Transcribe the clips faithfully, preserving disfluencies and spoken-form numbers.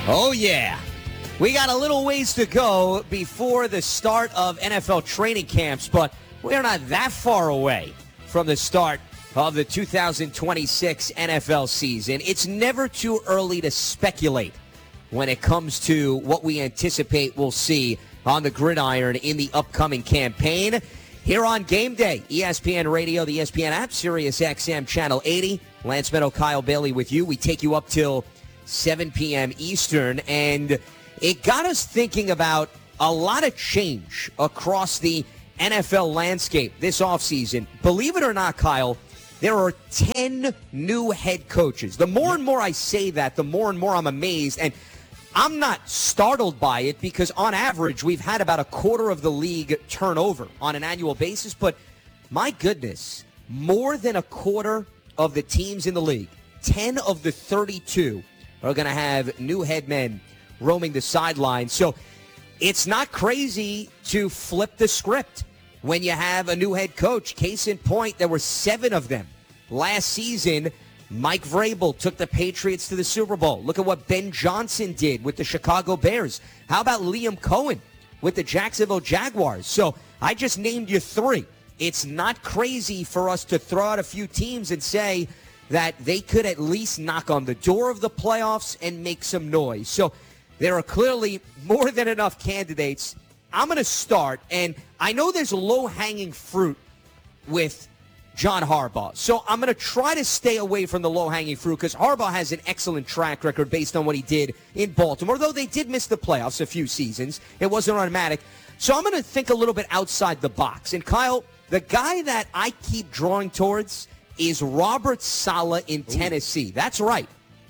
Oh, yeah. We got a little ways to go before the start of N F L training camps, but we're not that far away from the start of the two thousand twenty-six N F L season. It's never too early to speculate when it comes to what we anticipate we'll see on the gridiron in the upcoming campaign. Here on Game Day, E S P N Radio, the E S P N app, Sirius X M Channel eighty. Lance Meadow, Kyle Bailey with you. We take you up till seven p.m. Eastern, and it got us thinking about a lot of change across the N F L landscape this offseason. Believe it or not, Kyle, there are ten new head coaches. The more and more I say that, the more and more I'm amazed, and I'm not startled by it because on average we've had about a quarter of the league turn over on an annual basis, but my goodness, more than a quarter of the teams in the league, ten of the thirty-two, are going to have new head men roaming the sidelines. So it's not crazy to flip the script when you have a new head coach. Case in point, there were seven of them last season. Mike Vrabel took the Patriots to the Super Bowl. Look at what Ben Johnson did with the Chicago Bears. How about Liam Cohen with the Jacksonville Jaguars? So I just named you three. It's not crazy for us to throw out a few teams and say that they could at least knock on the door of the playoffs and make some noise. So there are clearly more than enough candidates. I'm going to start, and I know there's low-hanging fruit with John Harbaugh. So I'm going to try to stay away from the low-hanging fruit because Harbaugh has an excellent track record based on what he did in Baltimore. Though they did miss the playoffs a few seasons, it wasn't automatic. So I'm going to think a little bit outside the box. And Kyle, the guy that I keep drawing towards is Robert Saleh in Tennessee. Ooh. That's right.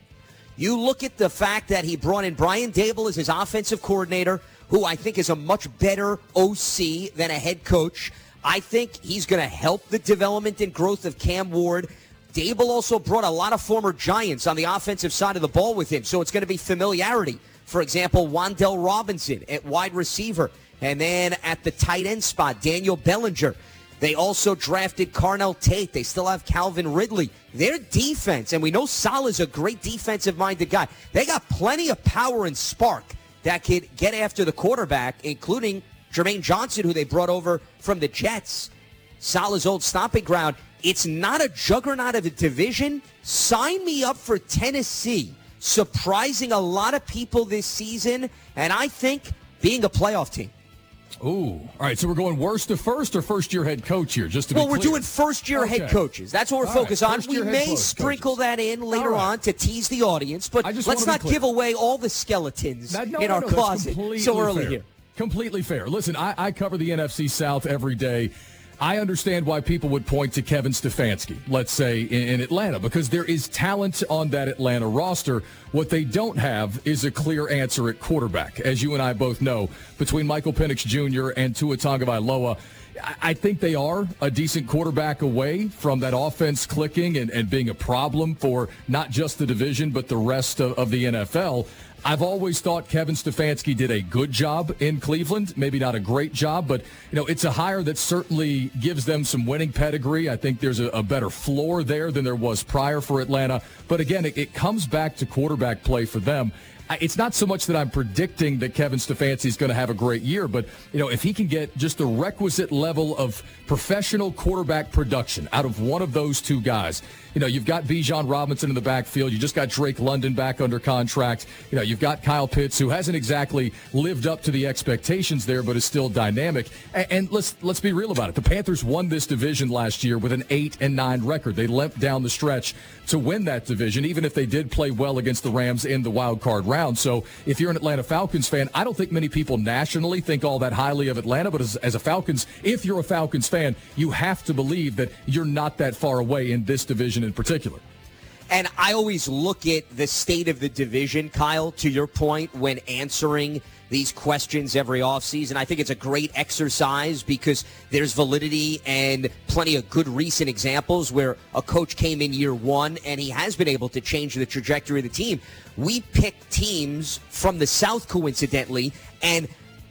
You look at the fact that he brought in Brian Daboll as his offensive coordinator, who I think is a much better O C than a head coach. I think he's going to help the development and growth of Cam Ward. Daboll also brought a lot of former Giants on the offensive side of the ball with him, so it's going to be familiarity. For example, Wan'Dale Robinson at wide receiver, and then at the tight end spot, Daniel Bellinger. They also drafted Carnell Tate. They still have Calvin Ridley. Their defense, and we know Saleh's a great defensive-minded guy. They got plenty of power and spark that could get after the quarterback, including Jermaine Johnson, who they brought over from the Jets. Saleh's old stomping ground. It's not a juggernaut of a division. Sign me up for Tennessee, surprising a lot of people this season, and I think being a playoff team. Ooh. All right, so we're going worst to first or first-year head coach here, just to be Well, we're clear. doing first-year okay. head coaches. That's what we're All focused right. on. We may sprinkle coaches. that in later right. on to tease the audience, but let's not give away all the skeletons that, no, in no, our no, closet so early fair. here. Completely fair. Listen, I, I cover the N F C South every day. I understand why people would point to Kevin Stefanski, let's say, in, in Atlanta, because there is talent on that Atlanta roster. What they don't have is a clear answer at quarterback. As you and I both know, between Michael Penix Junior and Tua Tagovailoa, I, I think they are a decent quarterback away from that offense clicking and, and being a problem for not just the division, but the rest of, of the N F L. I've always thought Kevin Stefanski did a good job in Cleveland, maybe not a great job, but you know it's a hire that certainly gives them some winning pedigree. I think there's a, a better floor there than there was prior for Atlanta. But again, it, it comes back to quarterback play for them. It's not so much that I'm predicting that Kevin Stefanski is going to have a great year, but you know, if he can get just the requisite level of professional quarterback production out of one of those two guys, you know, you've got Bijan Robinson in the backfield. You just got Drake London back under contract. You know, you've got Kyle Pitts, who hasn't exactly lived up to the expectations there, but is still dynamic. And, and let's let's be real about it. The Panthers won this division last year with an eight and nine record. They limped down the stretch to win that division, even if they did play well against the Rams in the wild card round. So if you're an Atlanta Falcons fan, I don't think many people nationally think all that highly of Atlanta, but as, as a Falcons, if you're a Falcons fan, you have to believe that you're not that far away in this division in particular. And I always look at the state of the division, Kyle, to your point, when answering these questions every offseason. I think it's a great exercise because there's validity and plenty of good recent examples where a coach came in year one and he has been able to change the trajectory of the team. We pick teams from the South, coincidentally, and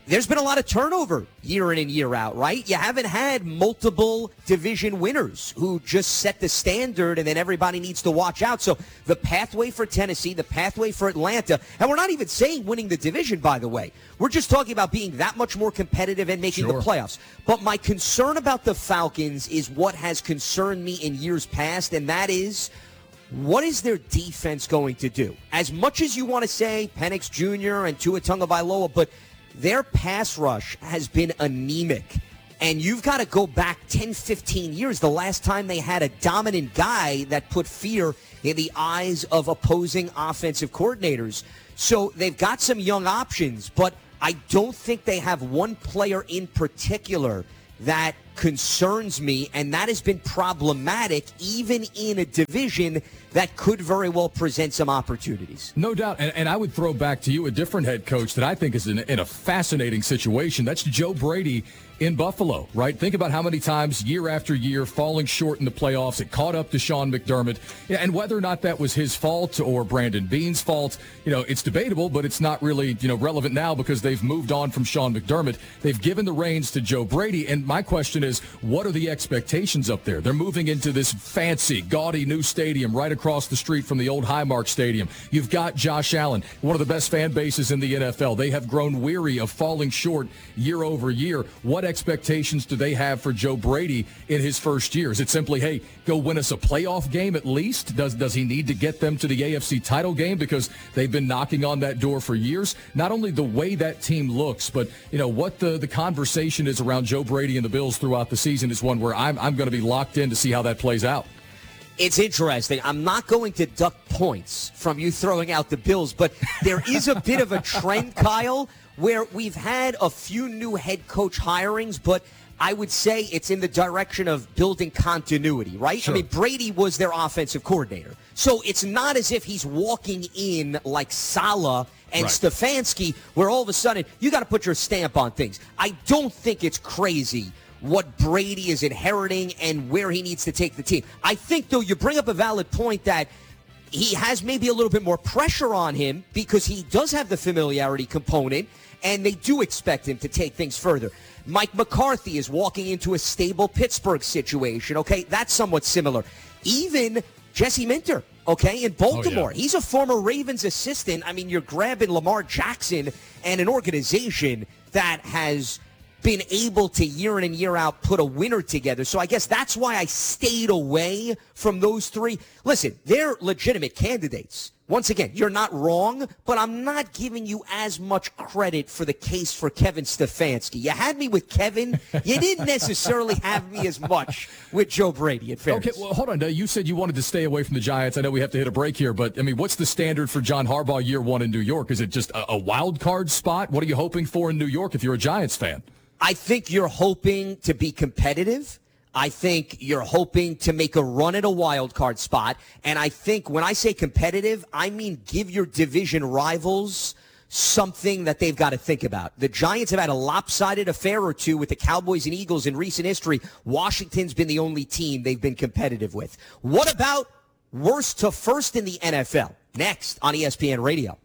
there's been a lot of turnover year in and year out, right? You haven't had multiple division winners who just set the standard and then everybody needs to watch out. So the pathway for Tennessee, the pathway for Atlanta, and we're not even saying winning the division, by the way. We're just talking about being that much more competitive and making Sure. the playoffs. But my concern about the Falcons is what has concerned me in years past, and that is, what is their defense going to do? As much as you want to say Penix Junior and Tua Tagovailoa, but their pass rush has been anemic. And you've got to go back ten, fifteen years, the last time they had a dominant guy that put fear in the eyes of opposing offensive coordinators. So they've got some young options, but I don't think they have one player in particular that concerns me, and that has been problematic even in a division that could very well present some opportunities. No doubt, and, and I would throw back to you a different head coach that I think is in, in a fascinating situation. That's Joe Brady in Buffalo, right? Think about how many times year after year falling short in the playoffs. It caught up to Sean McDermott. Yeah, and whether or not that was his fault or Brandon Beane's fault, you know, it's debatable, but it's not really, you know, relevant now because they've moved on from Sean McDermott. They've given the reins to Joe Brady, and my question is, what are the expectations up there? They're moving into this fancy, gaudy new stadium right across the street from the old Highmark Stadium. You've got Josh Allen, one of the best fan bases in the N F L. They have grown weary of falling short year over year. What expectations do they have for Joe Brady in his first year? Is it simply, hey, go win us a playoff game at least? Does does he need to get them to the A F C title game because they've been knocking on that door for years? Not only the way that team looks, but you know what the, the conversation is around Joe Brady and the Bills throughout the season is one where I'm I'm going to be locked in to see how that plays out. It's interesting. I'm not going to duck points from you throwing out the Bills, but there is a bit of a trend, Kyle, where we've had a few new head coach hirings, but I would say it's in the direction of building continuity, right? Sure. I mean, Brady was their offensive coordinator. So it's not as if he's walking in like Saleh and Right. Stefanski, where all of a sudden you got to put your stamp on things. I don't think it's crazy what Brady is inheriting and where he needs to take the team. I think, though, you bring up a valid point that he has maybe a little bit more pressure on him because he does have the familiarity component, and they do expect him to take things further. Mike McCarthy is walking into a stable Pittsburgh situation, okay? That's somewhat similar. Even Jesse Minter, okay, in Baltimore. Oh, yeah. He's a former Ravens assistant. I mean, you're grabbing Lamar Jackson and an organization that has been able to year in and year out put a winner together. So I guess that's why I stayed away from those three. Listen, they're legitimate candidates. Once again, you're not wrong, but I'm not giving you as much credit for the case for Kevin Stefanski. You had me with Kevin. You didn't necessarily have me as much with Joe Brady, in fairness. Okay, well, hold on. Now, you said you wanted to stay away from the Giants. I know we have to hit a break here, but, I mean, what's the standard for John Harbaugh year one in New York? Is it just a, a wild card spot? What are you hoping for in New York if you're a Giants fan? I think you're hoping to be competitive. I think you're hoping to make a run at a wild card spot. And I think when I say competitive, I mean give your division rivals something that they've got to think about. The Giants have had a lopsided affair or two with the Cowboys and Eagles in recent history. Washington's been the only team they've been competitive with. What about worst to first in the N F L? Next on E S P N Radio.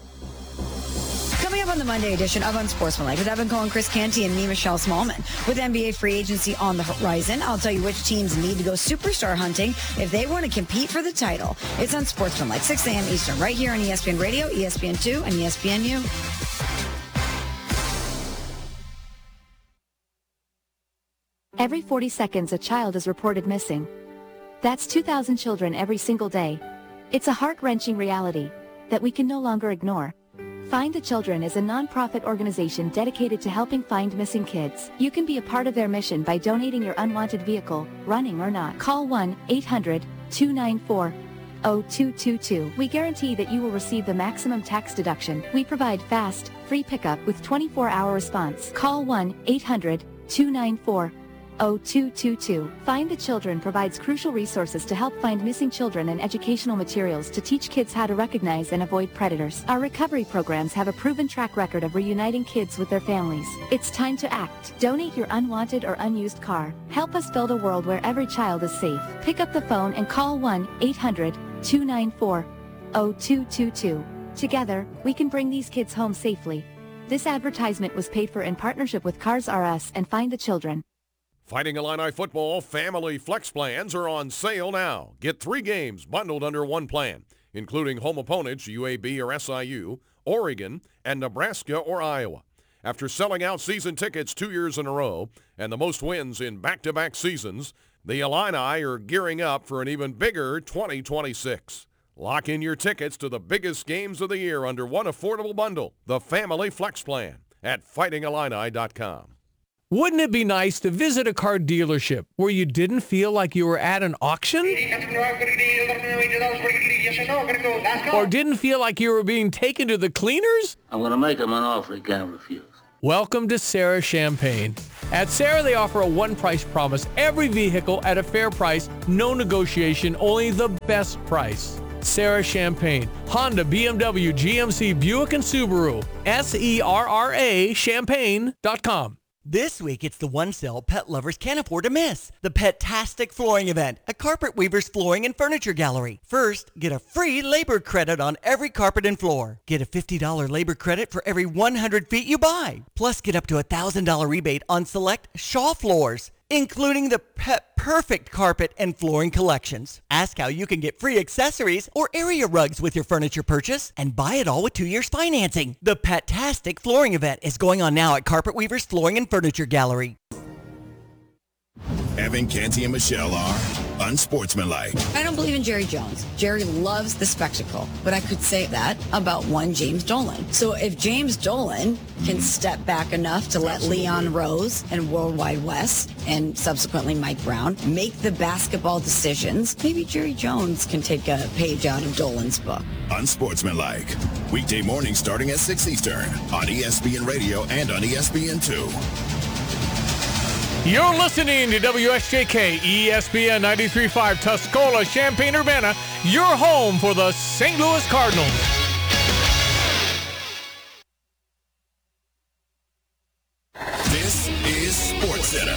Coming up on the Monday edition of Unsportsmanlike with Evan Cohen, Chris Canty, and me, Michelle Smallman. With N B A free agency on the horizon, I'll tell you which teams need to go superstar hunting if they want to compete for the title. It's Unsportsmanlike, six a.m. Eastern, right here on E S P N Radio, E S P N two, and E S P N U. Every forty seconds, a child is reported missing. That's two thousand children every single day. It's a heart-wrenching reality that we can no longer ignore. Find the Children is a non-profit organization dedicated to helping find missing kids. You can be a part of their mission by donating your unwanted vehicle, running or not. Call one eight hundred two nine four zero two two two. We guarantee that you will receive the maximum tax deduction. We provide fast, free pickup with twenty-four hour response. Call one eight hundred two nine four zero two two two. Find the Children provides crucial resources to help find missing children and educational materials to teach kids how to recognize and avoid predators. Our recovery programs have a proven track record of reuniting kids with their families. It's time to act. Donate your unwanted or unused car. Help us build a world where every child is safe. Pick up the phone and call one eight hundred two nine four zero two two two. Together, we can bring these kids home safely. This advertisement was paid for in partnership with Cars R Us and Find the Children. Fighting Illini football family flex plans are on sale now. Get three games bundled under one plan, including home opponents U A B or S I U, Oregon, and Nebraska or Iowa. After selling out season tickets two years in a row and the most wins in back-to-back seasons, the Illini are gearing up for an even bigger twenty twenty-six. Lock in your tickets to the biggest games of the year under one affordable bundle, the Family Flex Plan, at fighting illini dot com. Wouldn't it be nice to visit a car dealership where you didn't feel like you were at an auction? Or didn't feel like you were being taken to the cleaners? I'm going to make him an offer he can't refuse. Welcome to Sarah Champagne. At Sarah, they offer a one-price promise. Every vehicle at a fair price, no negotiation, only the best price. Sarah Champagne, Honda, B M W, G M C, Buick, and Subaru. S E R R A champagne dot com. This week, it's the one sale pet lovers can't afford to miss. The Pet-tastic Flooring Event at Carpet Weaver's Flooring and Furniture Gallery. First, get a free labor credit on every carpet and floor. Get a fifty dollars labor credit for every one hundred feet you buy. Plus, get up to a one thousand dollars rebate on select Shaw floors, including the Pet Perfect carpet and flooring collections. Ask how you can get free accessories or area rugs with your furniture purchase and buy it all with two years financing. The Pet-tastic Flooring Event is going on now at Carpet Weaver's Flooring and Furniture Gallery. Evan, Canty, and Michelle are unsportsmanlike. I don't believe in Jerry Jones. Jerry loves the spectacle, but I could say that about one James Dolan. So if James Dolan can mm. step back enough to let Absolutely. Leon Rose and Worldwide West and subsequently Mike Brown make the basketball decisions, maybe Jerry Jones can take a page out of Dolan's book. Unsportsmanlike. Weekday morning starting at six Eastern on E S P N Radio and on E S P N two. You're listening to W S J K, E S P N ninety-three point five, Tuscola, Champaign-Urbana, your home for the Saint Louis Cardinals. This is SportsCenter.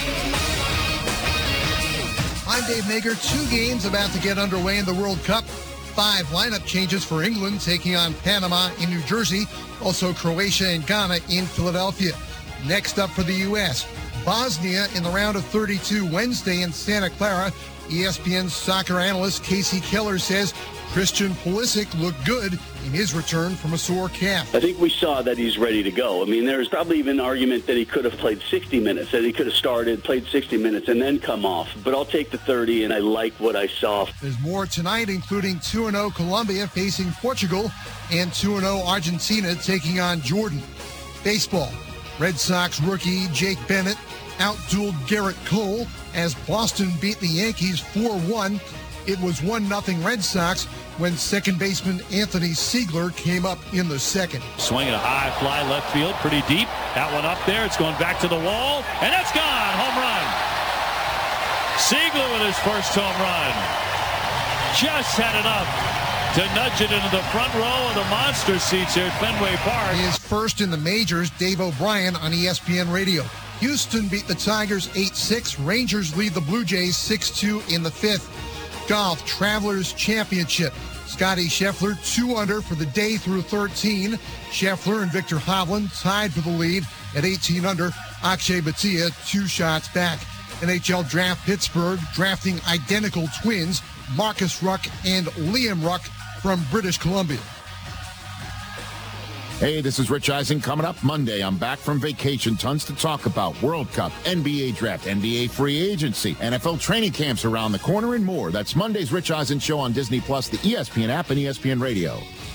I'm Dave Nager. Two games about to get underway in the World Cup. Five lineup changes for England, taking on Panama in New Jersey. Also Croatia and Ghana in Philadelphia. Next up for the U S, Bosnia in the round of thirty-two Wednesday in Santa Clara. E S P N soccer analyst Casey Keller says Christian Pulisic looked good in his return from a sore calf. I think we saw that he's ready to go. I mean, there's probably even an argument that he could have played sixty minutes, that he could have started, played sixty minutes, and then come off. But I'll take the thirty, and I like what I saw. There's more tonight, including two and oh Colombia facing Portugal and two and oh Argentina taking on Jordan. Baseball. Red Sox rookie Jake Bennett outdueled Garrett Cole as Boston beat the Yankees four one. It was one nothing Red Sox when second baseman Anthony Siegler came up in the second. Swinging a high fly left field, pretty deep. That one up there, it's going back to the wall, and that's gone. Home run. Siegler with his first home run. Just had enough to nudge it into the front row of the monster seats here at Fenway Park. His first in the majors, Dave O'Brien on E S P N Radio. Houston beat the Tigers eight six. Rangers lead the Blue Jays six two in the fifth. Golf Travelers Championship. Scotty Scheffler two under for the day through thirteen. Scheffler and Victor Hovland tied for the lead at eighteen under. Akshay Bhatia two shots back. N H L Draft Pittsburgh drafting identical twins, Marcus Ruck and Liam Ruck from British Columbia. Hey, this is Rich Eisen. Coming up Monday, I'm back from vacation. Tons to talk about. World Cup, N B A Draft, N B A Free Agency, N F L training camps around the corner, and more. That's Monday's Rich Eisen Show on Disney Plus, the E S P N app, and E S P N Radio.